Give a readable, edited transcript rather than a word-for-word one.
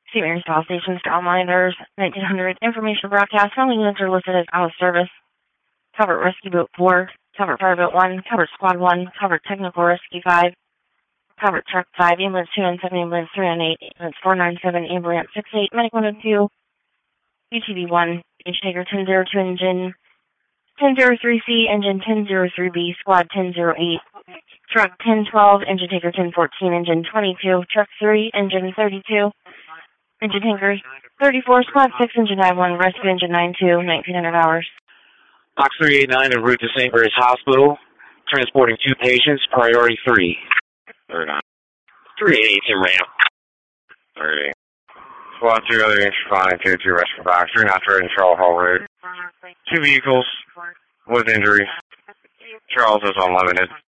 St. Mary's Power Station, Skyliners, 1900. Information broadcast. Following units are listed as out of service. Covered Rescue Boat 4, Covered Fire Boat 1, Covered Squad 1, Covered Technical Rescue 5, Covered Truck 5, Ambulance 297, Ambulance 398, Ambulance 497, Ambulance 68, Medic 102, UTV 1, H-Taker 1002, Engine 1003C, Engine 1003B, Squad 1008, Truck 1012, Engine Taker 1014, Engine 22, Truck 3, Engine 32, Engine Tanker 34, Squad 6, Engine 91, Rescue Engine 92, 1900 hours. Box 389 en route to St. Mary's Hospital, transporting 2 patients, priority 3. 388 in ramp. 30. Squad 2, other inch 522, rescue box 3, not ready in Charles Hall Road. 2 vehicles with injuries. Charles is unlimited.